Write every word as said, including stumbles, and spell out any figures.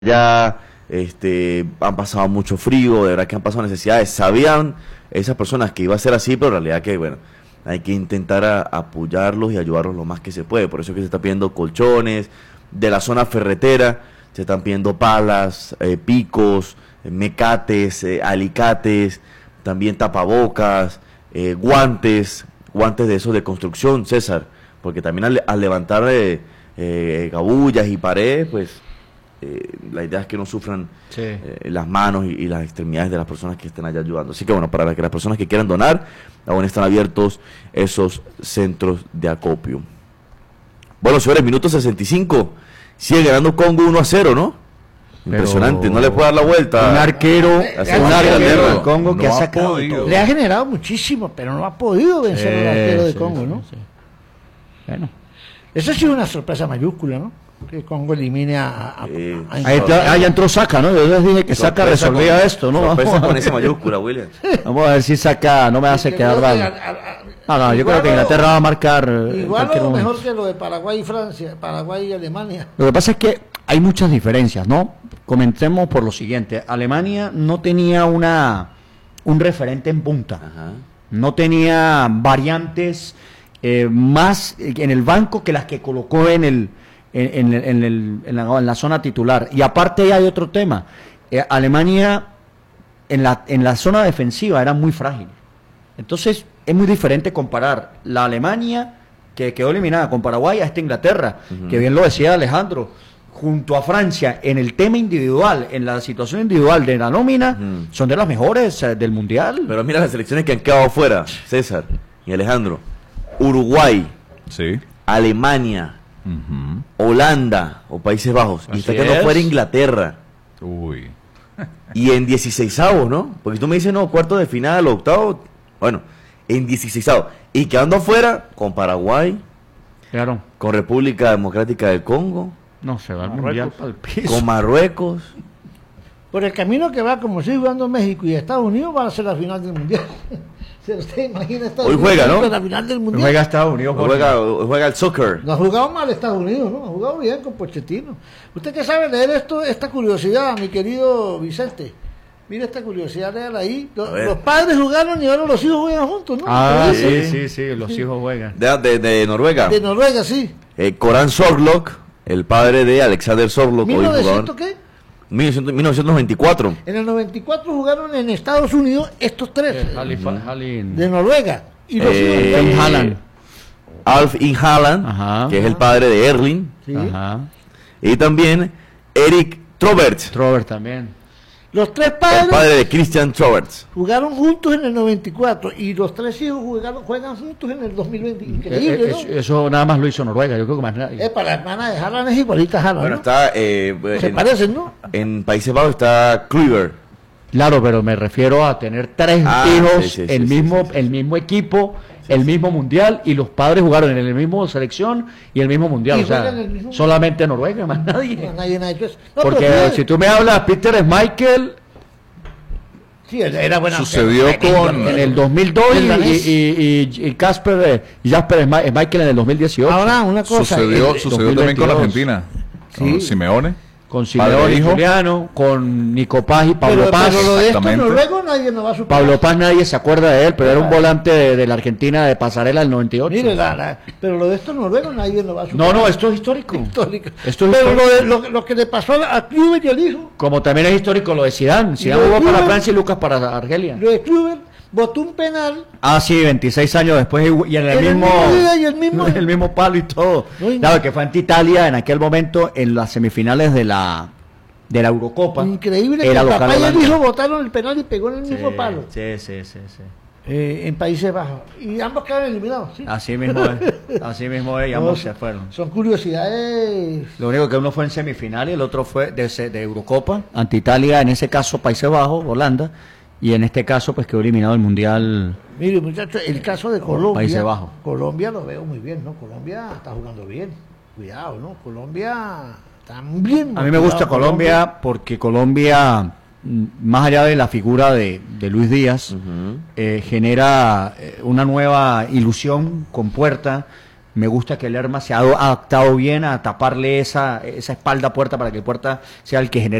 ya este, han pasado mucho frío, de verdad que han pasado necesidades. Sabían esas personas que iba a ser así, pero en realidad que, bueno, hay que intentar a, apoyarlos y ayudarlos lo más que se puede. Por eso es que se está pidiendo colchones, de la zona ferretera, se están pidiendo palas, eh, picos, eh, mecates, eh, alicates, también tapabocas, eh, guantes, guantes de esos de construcción, César, porque también al, al levantar eh, eh, gabullas y paredes, pues eh, la idea es que no sufran sí. eh, las manos y, y las extremidades de las personas que estén allá ayudando. Así que bueno, para que las personas que quieran donar, aún están abiertos esos centros de acopio. Bueno, señores, minuto sesenta y cinco, sigue ganando Congo uno a cero, ¿no? Impresionante, Pero no le puede dar la vuelta. Un arquero, Así un es, arquero Inglaterra. del Congo que No ha ha sacado podido. todo. Le ha generado muchísimo, pero no ha podido vencer al arquero de Sí, Congo, sí, ¿no? sí. Bueno, Eso sí es una sorpresa mayúscula, ¿no? Que Congo elimine a... a, Eh, a- ahí, está- ahí entró Saca, ¿no? Yo les dije que Saca Sorpresa resolvía con- esto, ¿no? sorpresa Vamos con a, esa mayúscula, William. vamos a ver si Saca no me hace que quedar creo que mal. a- a- a- No, no, yo creo igual que o- Inglaterra va a marcar. eh, en Igual cualquier o momento. mejor que lo de Paraguay y Francia, Paraguay y Alemania. Lo que pasa es que hay muchas diferencias, ¿no? Comentemos por lo siguiente. Alemania no tenía una un referente en punta. Ajá. No tenía variantes eh, más en el banco que las que colocó en el en, en- en el- en la, en la zona titular. Y aparte hay otro tema. Eh, Alemania en la, en la zona defensiva era muy frágil. Entonces es muy diferente comparar la Alemania que quedó eliminada con Paraguay a esta Inglaterra, Ujú. que bien lo decía Alejandro, junto a Francia en el tema individual, en la situación individual de la nómina, Ujú. son de las mejores eh, del Mundial. Pero mira las selecciones que han quedado fuera, César y Alejandro. Uruguay, Sí. Alemania, Ujú. Holanda o Países Bajos. Y Así está quedando es. fuera Inglaterra. Uy. Y en dieciseisavos, ¿no? Porque tú me dices, no, cuarto de final, octavo. Bueno, en dieciseisavos. Y quedando afuera con Paraguay, Claro. con República Democrática del Congo, No, se va al Marruecos. Mundial pa'l piso. con Marruecos. Por el camino que va, como sigue jugando México y Estados Unidos, van a ser la final del Mundial. ¿Se usted imagina Estados Hoy Unidos juega, ¿no? en la final del Mundial? Juega Estados Unidos. Jorge. Juega, juega el soccer. No ha jugado mal Estados Unidos, ¿no? Ha jugado bien con Pochettino. ¿Usted qué sabe leer esto, esta curiosidad, mi querido Vicente? Mira esta curiosidad, léala ahí. Los, A ver. los padres jugaron y ahora los hijos juegan juntos, ¿no? Ah, ¿Sí? sí, sí, sí, los hijos juegan. De, de- de Noruega. De Noruega, sí. Eh, Koran Sorlock, el padre de Alexander Sorlock, hoy ¿mil novecientos jugador. qué? mil novecientos mil novecientos noventa y cuatro. En el noventa y cuatro jugaron en Estados Unidos estos tres Eh, Halifa- Halin- de Noruega. Y los Eh, hijos Erling juegan- Haaland. Alf in Haaland, Ajá. que es el padre de Erling. Sí. Ajá. Y también Eric Troberts, Trover también. Los tres el padres padre de Christian Troberts. jugaron juntos en el noventa y cuatro y los tres hijos jugaron, juegan juntos en el dos mil veinte. Increíble, Eh, eh, ¿no? eso, eso nada más lo hizo Noruega, yo creo que más nadie. Es para la hermana de Haaland, es igualita a Haaland, Bueno, ¿no? está eh, Se en, parecen, ¿no? en Países Bajos está Kluivert. Claro, pero me refiero a tener tres Ah, hijos, sí, sí, el sí, mismo, sí, sí, sí. el mismo equipo, el mismo mundial y los padres jugaron en el mismo selección y el mismo mundial. Y O sea, juegan en el mismo- solamente Noruega, más nadie. No, nadie, nadie, pues. No, Porque pero fíjate, si tú me hablas, Peter Schmeichel sí, era buena. Sucedió era- con- en el dos mil dos El danés. y, y, y, y Casper, eh, y Jasper Schme- Schmeichel en el dos mil dieciocho. Ahora, una cosa. Sucedió, el- sucedió también con dos mil veintidós. Argentina. Con Sí. Simeone. Con Padre Simeone e y hijo. Juliano, con Nico Paz y Pablo pero, Paz. pero lo de estos Exactamente. noruegos nadie nos va a superar. Pablo Paz nadie se acuerda de él, pero era un volante de, de la Argentina de pasarela del noventa y ocho. Mire, la, la- pero lo de estos noruegos nadie nos va a superar. No, no, esto es histórico. Histórico. Esto es pero histórico. lo, de, lo, lo que le pasó a, a Kluivert y al hijo, Como también es histórico lo de Zidane. Zidane lo de jugó para Kluivert- Francia y Lucas para Argelia. lo de Kluivert, botó un penal. Ah, sí, veintiséis años después y y en el, En el mismo, mismo día y el mismo- el mismo palo y todo. No, y- Claro, que fue ante Italia en aquel momento en las semifinales de la de la Eurocopa. Increíble que Era el local papá y el Holanda. hijo botaron el penal y pegó en el mismo palo. Sí, sí, sí, sí. Eh, en Países Bajos. Y ambos quedaron eliminados. ¿sí? Así mismo es. Así mismo es y ambos No, se fueron. Son curiosidades. Lo único que uno fue en semifinal y el otro fue de, se- de Eurocopa, ante Italia, en ese caso Países Bajos, Holanda, y en este caso pues quedó eliminado el Mundial. Mire, muchachos, el caso de Colombia. Países Bajos. Colombia lo veo muy bien, ¿no? Colombia está jugando bien. Cuidado, ¿no? Colombia está bien. A mí me gusta Colombia porque Colombia, mm, más allá de la figura de, de Luis Díaz, Ujú. eh, genera eh, una nueva ilusión con Puerta, Me gusta que Lerma se ha adaptado bien a taparle esa, esa espalda a Puerta para que Puerta sea el que genere